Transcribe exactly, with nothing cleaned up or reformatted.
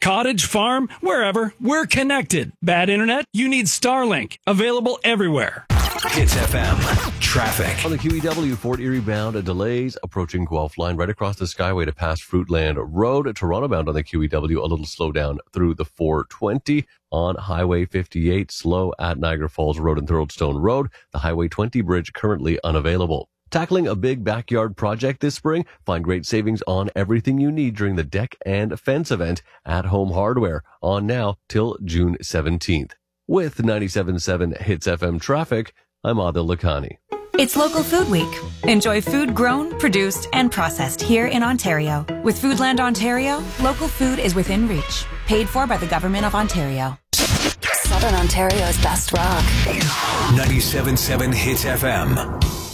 cottage, farm, wherever, we're connected. Bad internet? You need Starlink. Available everywhere. Hits F M traffic. On the Q E W, Fort Erie bound, delays approaching Guelph line right across the Skyway to past Fruitland Road. Toronto bound on the Q E W, a little slowdown through the four twenty. On Highway fifty-eight, slow at Niagara Falls Road and Thoroldstone Road. The Highway twenty bridge currently unavailable. Tackling a big backyard project this spring? Find great savings on everything you need during the deck and fence event at Home Hardware, on now till June seventeenth. With ninety-seven point seven Hits F M traffic, I'm Adil Lakhani. It's Local Food Week. Enjoy food grown, produced, and processed here in Ontario. With Foodland Ontario, local food is within reach. Paid for by the Government of Ontario. Southern Ontario's best rock. ninety-seven point seven Hits F M.